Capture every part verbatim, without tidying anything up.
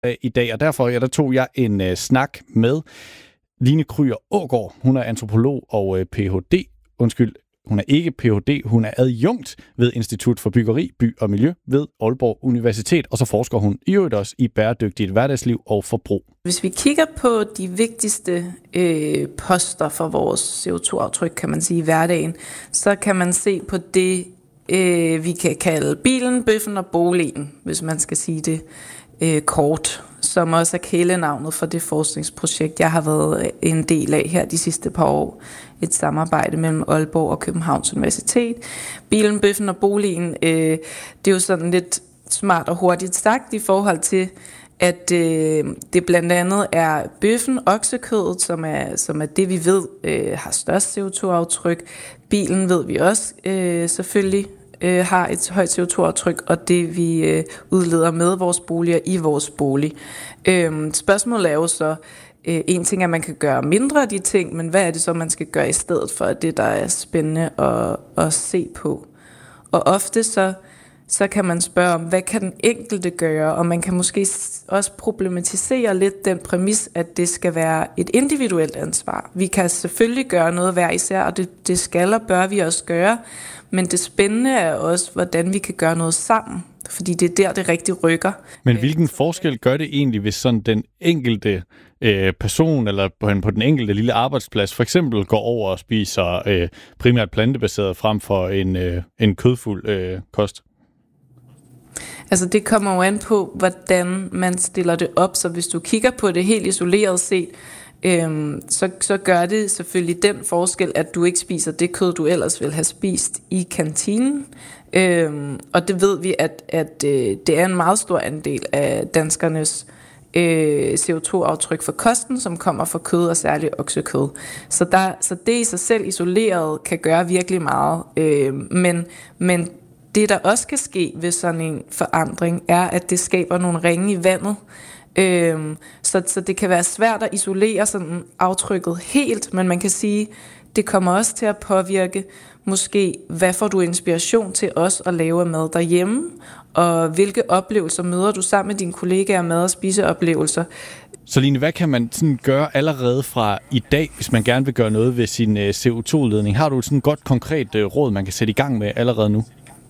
i dag, og derfor ja, der tog jeg en uh, snak med Line Kryer Aagaard. Hun er antropolog og uh, P H D. Undskyld, hun er ikke P H D, hun er adjunkt ved Institut for Byggeri, By og Miljø ved Aalborg Universitet, og så forsker hun i øvrigt også i bæredygtigt hverdagsliv og forbrug. Hvis vi kigger på de vigtigste øh, poster for vores C O to aftryk, kan man sige, i hverdagen, så kan man se på det, øh, vi kan kalde bilen, bøffen og boligen, hvis man skal sige det øh, kort, som også er kælenavnet for det forskningsprojekt, jeg har været en del af her de sidste par år. Et samarbejde mellem Aalborg og Københavns Universitet. Bilen, bøffen og boligen, øh, det er jo sådan lidt smart og hurtigt sagt i forhold til, at øh, det blandt andet er bøffen, oksekødet, som er, som er det, vi ved øh, har størst C O to aftryk. Bilen ved vi også øh, selvfølgelig øh, har et højt C O to aftryk, og det vi øh, udleder med vores boliger i vores bolig. Øh, spørgsmålet er jo så, øh, en ting er, at man kan gøre mindre af de ting, men hvad er det så, man skal gøre i stedet for det, der er spændende at, at se på? Og ofte så så kan man spørge om, hvad kan den enkelte gøre, og man kan måske også problematisere lidt den præmis, at det skal være et individuelt ansvar. Vi kan selvfølgelig gøre noget hver især, og det, det skal og bør vi også gøre, men det spændende er også, hvordan vi kan gøre noget sammen, fordi det er der, det rigtig rykker. Men hvilken forskel gør det egentlig, hvis sådan den enkelte øh, person, eller på, på den enkelte lille arbejdsplads, for eksempel går over og spiser øh, primært plantebaseret frem for en, øh, en kødfuld øh, kost? Altså det kommer jo an på, hvordan man stiller det op, så hvis du kigger på det helt isoleret set, øhm, så, så gør det selvfølgelig den forskel, at du ikke spiser det kød, du ellers ville have spist i kantinen. Øhm, og det ved vi, at, at øh, det er en meget stor andel af danskernes øh, C O to aftryk for kosten, som kommer fra kød og særligt oksekød. Så, der, så det i sig selv isoleret kan gøre virkelig meget, øh, men, men det, der også kan ske ved sådan en forandring, er, at det skaber nogle ringe i vandet. Øhm, så, så det kan være svært at isolere sådan aftrykket helt, men man kan sige, det kommer også til at påvirke, måske, hvad får du inspiration til os at lave mad derhjemme, og hvilke oplevelser møder du sammen med dine kollegaer, mad- og spiseoplevelser. Så Line, hvad kan man sådan gøre allerede fra i dag, hvis man gerne vil gøre noget ved sin uh, C O to udledning? Har du et sådan godt konkret uh, råd, man kan sætte i gang med allerede nu?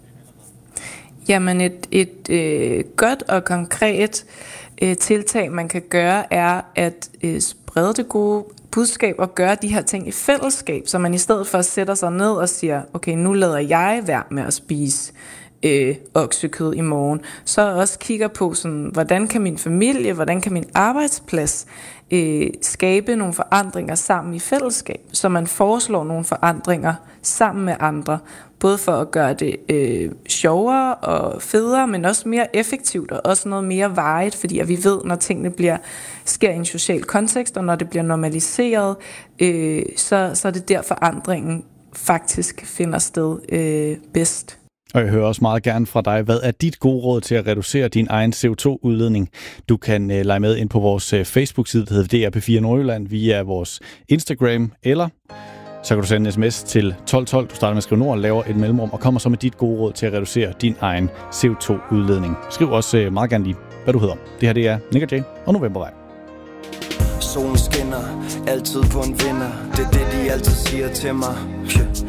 Jamen et, et øh, godt og konkret øh, tiltag, man kan gøre, er at øh, sprede det gode budskab og gøre de her ting i fællesskab, så man i stedet for sætter sig ned og siger, okay, nu lader jeg være med at spise øh, oksekød i morgen, så også kigger på, sådan, hvordan kan min familie, hvordan kan min arbejdsplads øh, skabe nogle forandringer sammen i fællesskab, så man foreslår nogle forandringer sammen med andre, både for at gøre det øh, sjovere og federe, men også mere effektivt og også noget mere varigt, fordi at vi ved, når tingene bliver, sker i en social kontekst, og når det bliver normaliseret, øh, så, så er det der forandringen faktisk finder sted øh, bedst. Og jeg hører også meget gerne fra dig, hvad er dit gode råd til at reducere din egen C O to udledning? Du kan uh, lege med ind på vores uh, Facebook-side, der hedder D R P fire Nordjylland, via vores Instagram, eller så kan du sende en sms til tolv tolv. Du starter med at skrive nord, laver et mellemrum, og kommer så med dit gode råd til at reducere din egen C O to udledning. Skriv også uh, meget gerne lige, hvad du hedder. Det her det er Nick og Jay og Novembervej. Solen skinner, altid på en vinder. Det er det, de altid siger til mig.